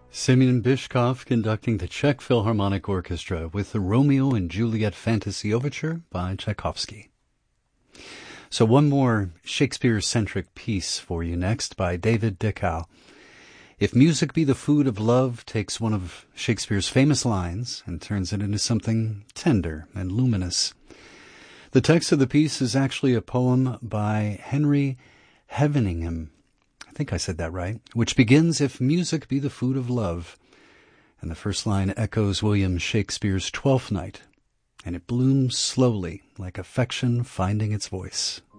Semyon Bishkov conducting the Czech Philharmonic Orchestra with the Romeo and Juliet Fantasy Overture by Tchaikovsky. So one more Shakespeare-centric piece for you next by David Dickau. If music be the food of love takes one of Shakespeare's famous lines and turns it into something tender and luminous. The text of the piece is actually a poem by Henry Heveningham, I think I said that right, which begins, "If music be the food of love," and the first line echoes William Shakespeare's Twelfth Night, and it blooms slowly like affection finding its voice.